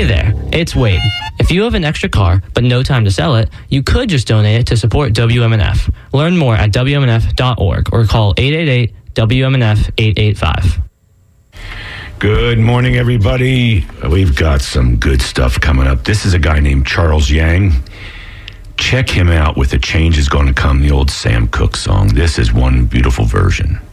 Hey there, it's Wade. If you have an extra car but no time to sell it, you could just donate it to support WMNF. Learn more at WMNF.org or call 888-WMNF-885. Good morning, everybody. We've got some good stuff coming up. This is a guy named Charles Yang. Check him out with "A Change Is Gonna Come," the old Sam Cooke song. This is one beautiful version.